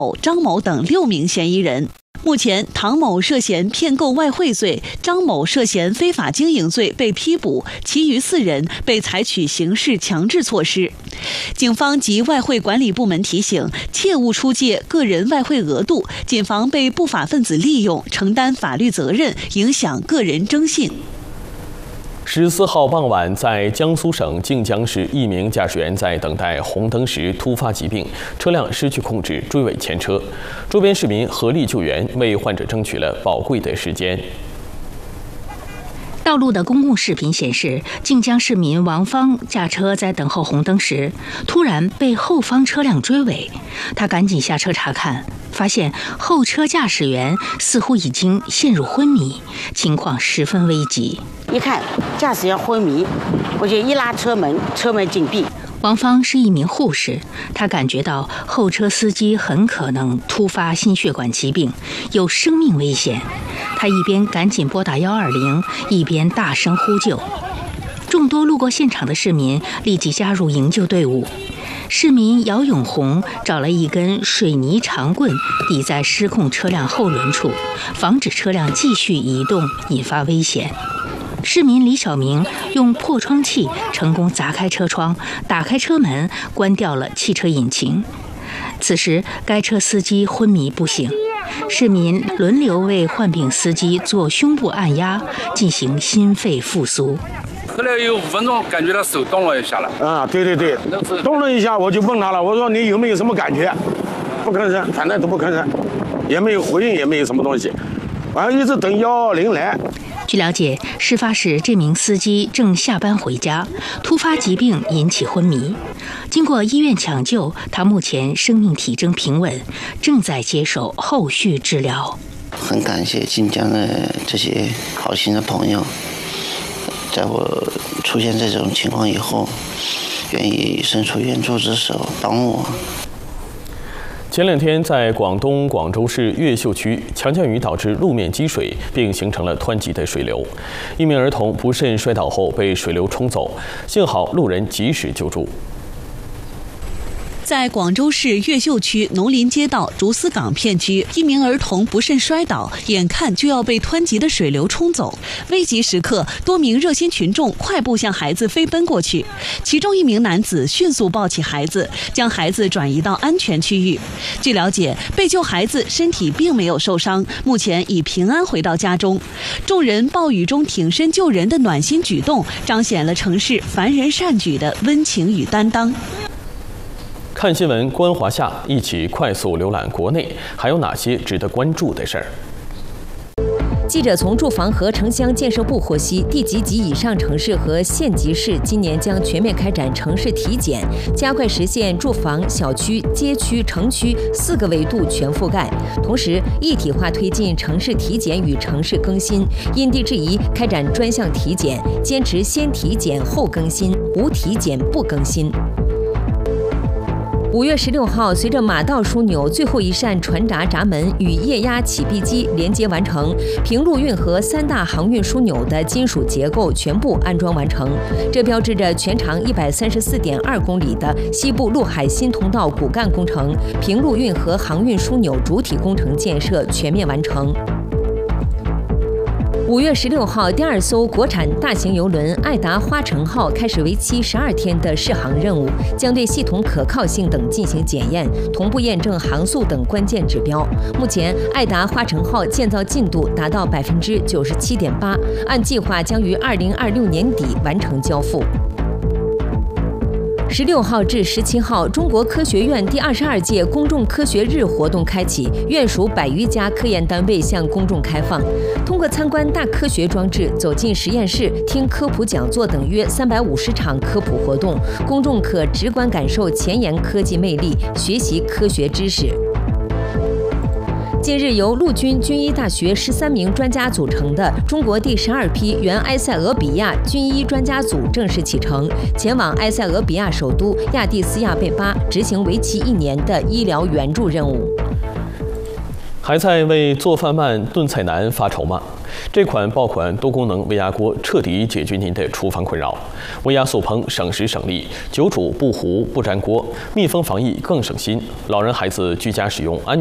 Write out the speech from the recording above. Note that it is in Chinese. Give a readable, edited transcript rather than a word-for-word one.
张某等6名嫌疑人。目前，唐某涉嫌骗购外汇罪，张某涉嫌非法经营罪被批捕，其余4人被采取刑事强制措施。警方及外汇管理部门提醒，切勿出借个人外汇额度，谨防被不法分子利用，承担法律责任，影响个人征信。 14号傍晚，在江苏省靖江市，一名驾驶员在等待红灯时突发疾病，车辆失去控制，追尾前车。周边市民合力救援，为患者争取了宝贵的时间。 道路的公共视频显示，靖江市民王芳驾车在等候红灯时，突然被后方车辆追尾，他赶紧下车查看，发现后车驾驶员似乎已经陷入昏迷，情况十分危急。 一看驾驶员昏迷，我就一拉车门，车门紧闭。 王芳是一名护士，她感觉到后车司机很可能突发心血管疾病，有生命危险。她一边赶紧拨打120，一边大声呼救。众多路过现场的市民立即加入营救队伍。市民姚永红找了一根水泥长棍抵在失控车辆后轮处，防止车辆继续移动，引发危险。市民李小明用破窗器成功砸开车窗，打开车门，关掉了汽车引擎。此时，该车司机昏迷不醒，市民轮流为患病司机做胸部按压，进行心肺复苏。 后来有5分钟，感觉到手动了一下了。 啊，对，动了一下，我就问他了，我说你有没有什么感觉？不吭声，反正都不吭声，也没有回应，也没有什么东西，完了一直等120来。 据了解，事发时这名司机正下班回家，突发疾病引起昏迷。经过医院抢救，他目前生命体征平稳，正在接受后续治疗。 很感谢晋江的这些好心的朋友，在我出现这种情况以后，愿意伸出援助之手帮我。 前2天，在广东广州市越秀区，强降雨导致路面积水，并形成了湍急的水流。一名儿童不慎摔倒后被水流冲走，幸好路人及时救助。 在广州市越秀区农林街道竹丝港片区，一名儿童不慎摔倒，眼看就要被湍急的水流冲走。危急时刻，多名热心群众快步向孩子飞奔过去，其中一名男子迅速抱起孩子，将孩子转移到安全区域。据了解，被救孩子身体并没有受伤，目前已平安回到家中。众人暴雨中挺身救人的暖心举动，彰显了城市凡人善举的温情与担当。 看新闻，观华夏，一起快速浏览国内还有哪些值得关注的事儿。 记者从住房和城乡建设部获悉，地级及以上城市和县级市今年将全面开展城市体检，加快实现住房、小区、街区、城区4个维度全覆盖。同时，一体化推进城市体检与城市更新，因地制宜开展专项体检，坚持先体检后更新，无体检不更新。5月16号，随着马道枢纽最后一扇船闸闸门与液压起闭机连接完成，平陆运河3大航运枢纽的金属结构全部安装完成，这标志着全长134.2公里的西部陆海新通道骨干工程、平陆运河航运枢纽主体工程建设全面完成。5月16号，第2艘国产大型邮轮爱达花城号开始为期12天的试航任务，将对系统可靠性等进行检验，同步验证航速等关键指标。目前，爱达花城号建造进度达到97.8%，按计划将于2026年底完成交付。16号至17号，中国科学院第22届公众科学日活动开启，院属100余家科研单位向公众开放。通过参观大科学装置、走进实验室、听科普讲座等约350场科普活动，公众可直观感受前沿科技魅力，学习科学知识。近日，由陆军军医大学13名专家组成的中国第12批原埃塞俄比亚军医专家组正式启程，前往埃塞俄比亚首都亚的斯亚贝巴执行为期1年的医疗援助任务。 还在为做饭慢、炖菜难发愁吗？这款爆款多功能微压锅彻底解决您的厨房困扰。微压速烹，省时省力，久煮不糊不粘锅，密封防疫更省心。老人孩子居家使用安